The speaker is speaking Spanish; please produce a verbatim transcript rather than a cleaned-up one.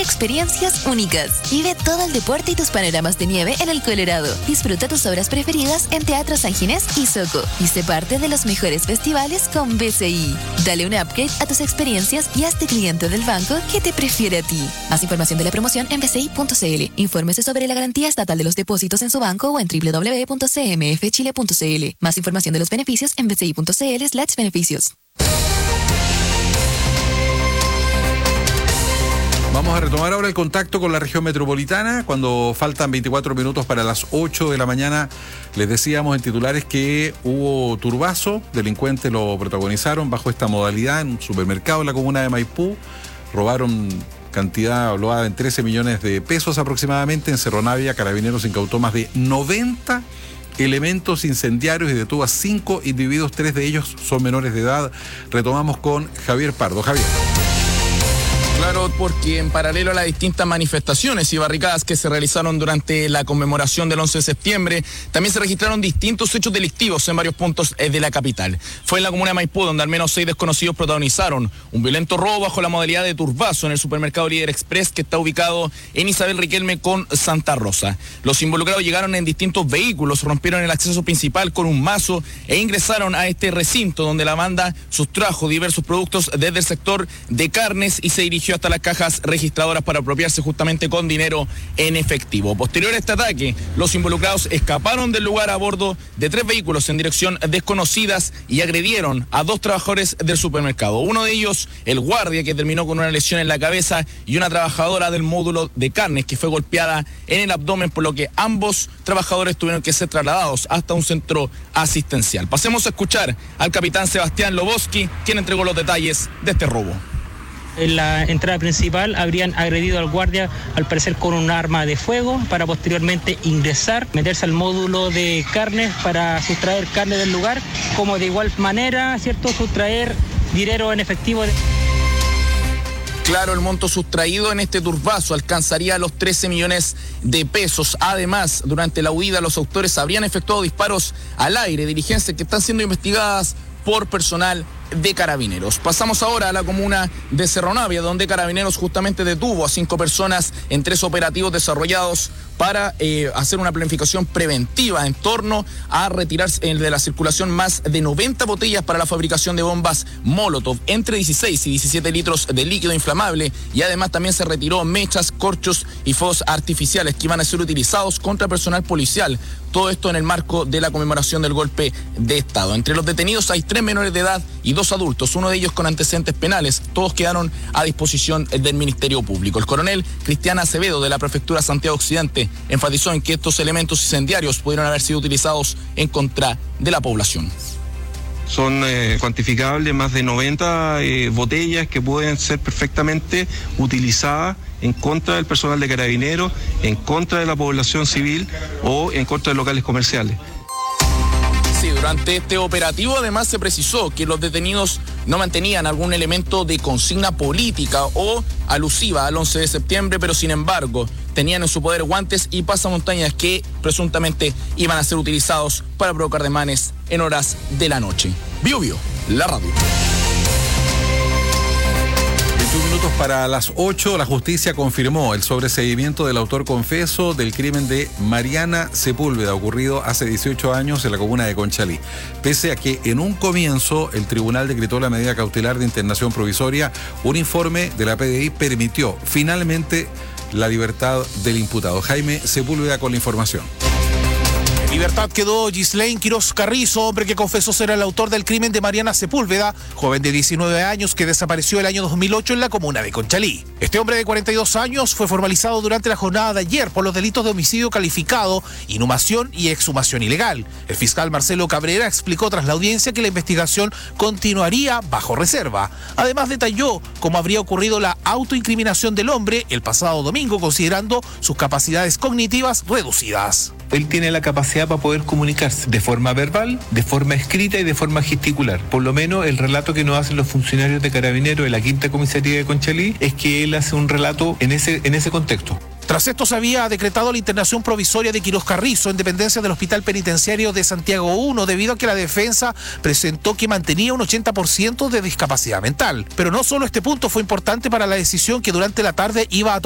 experiencias únicas. Vive todo el deporte y tus panoramas de nieve en el Colorado. Disfruta tus obras preferidas en Teatro San Ginés y Soco. Y sé parte de los mejores festivales con B C I. Dale un upgrade a tus experiencias y hazte cliente del banco que te prefiere a ti. Más información de la promoción en b c i punto c l. Infórmese sobre la garantía estatal de los depósitos en su banco o en w w w punto c m f chile punto c l. Más información de los beneficios en b c i punto c l slash beneficios. Vamos a retomar ahora el contacto con la región metropolitana. Cuando faltan veinticuatro minutos para las ocho de la mañana, les decíamos en titulares que hubo turbazo. Delincuentes lo protagonizaron bajo esta modalidad en un supermercado en la comuna de Maipú. Robaron cantidad hablada en trece millones de pesos aproximadamente. En Cerro Navia, Carabineros incautó más de noventa elementos incendiarios y detuvo a cinco individuos. Tres de ellos son menores de edad. Retomamos con Javier Pardo. Javier. Claro, porque en paralelo a las distintas manifestaciones y barricadas que se realizaron durante la conmemoración del once de septiembre, también se registraron distintos hechos delictivos en varios puntos de la capital. Fue en la comuna de Maipú donde al menos seis desconocidos protagonizaron un violento robo bajo la modalidad de turbazo en el supermercado Líder Express que está ubicado en Isabel Riquelme con Santa Rosa. Los involucrados llegaron en distintos vehículos, rompieron el acceso principal con un mazo e ingresaron a este recinto donde la banda sustrajo diversos productos desde el sector de carnes y se dirigió hasta las cajas registradoras para apropiarse justamente con dinero en efectivo. Posterior a este ataque, los involucrados escaparon del lugar a bordo de tres vehículos en dirección desconocidas y agredieron a dos trabajadores del supermercado. Uno de ellos, el guardia, que terminó con una lesión en la cabeza, y una trabajadora del módulo de carnes que fue golpeada en el abdomen, por lo que ambos trabajadores tuvieron que ser trasladados hasta un centro asistencial. Pasemos a escuchar al capitán Sebastián Loboski, quien entregó los detalles de este robo. En la entrada principal habrían agredido al guardia, al parecer con un arma de fuego, para posteriormente ingresar, meterse al módulo de carnes para sustraer carne del lugar, como de igual manera, ¿cierto?, sustraer dinero en efectivo. Claro, el monto sustraído en este turbazo alcanzaría los trece millones de pesos. Además, durante la huida, los autores habrían efectuado disparos al aire, diligencias que están siendo investigadas por personal de Carabineros. Pasamos ahora a la comuna de Cerro Navia, donde Carabineros justamente detuvo a cinco personas en tres operativos desarrollados para eh, hacer una planificación preventiva en torno a retirarse de la circulación más de noventa botellas para la fabricación de bombas Molotov, entre dieciséis y diecisiete litros de líquido inflamable, y además también se retiró mechas, corchos y fuegos artificiales que iban a ser utilizados contra personal policial. Todo esto en el marco de la conmemoración del golpe de Estado. Entre los detenidos hay tres menores de edad y dos adultos, uno de ellos con antecedentes penales. Todos quedaron a disposición del Ministerio Público. El coronel Cristian Acevedo, de la Prefectura Santiago Occidente, enfatizó en que estos elementos incendiarios pudieron haber sido utilizados en contra de la población. Son eh, cuantificables más de noventa eh, botellas que pueden ser perfectamente utilizadas en contra del personal de Carabineros, en contra de la población civil o en contra de locales comerciales. Sí, durante este operativo además se precisó que los detenidos no mantenían algún elemento de consigna política o alusiva al once de septiembre, pero sin embargo tenían en su poder guantes y pasamontañas que presuntamente iban a ser utilizados para provocar desmanes en horas de la noche. Bio Bio, la radio. Minutos para las ocho, la justicia confirmó el sobreseguimiento del autor confeso del crimen de Mariana Sepúlveda, ocurrido hace dieciocho años en la comuna de Conchalí. Pese a que en un comienzo el tribunal decretó la medida cautelar de internación provisoria, un informe de la P D I permitió finalmente la libertad del imputado. Jaime Sepúlveda con la información. En libertad quedó Gislain Quiroz Carrizo, hombre que confesó ser el autor del crimen de Mariana Sepúlveda, joven de diecinueve años que desapareció el año dos mil ocho en la comuna de Conchalí. Este hombre de cuarenta y dos años fue formalizado durante la jornada de ayer por los delitos de homicidio calificado, inhumación y exhumación ilegal. El fiscal Marcelo Cabrera explicó tras la audiencia que la investigación continuaría bajo reserva. Además detalló cómo habría ocurrido la autoincriminación del hombre el pasado domingo, considerando sus capacidades cognitivas reducidas. Él tiene la capacidad para poder comunicarse de forma verbal, de forma escrita y de forma gesticular. Por lo menos el relato que nos hacen los funcionarios de Carabineros de la quinta comisaría de Conchalí es que él hace un relato en ese, en ese contexto. Tras esto se había decretado la internación provisoria de Quiroz Carrizo en dependencia del Hospital Penitenciario de Santiago uno, debido a que la defensa presentó que mantenía un ochenta por ciento de discapacidad mental. Pero no solo este punto fue importante para la decisión que durante la tarde iba a tomar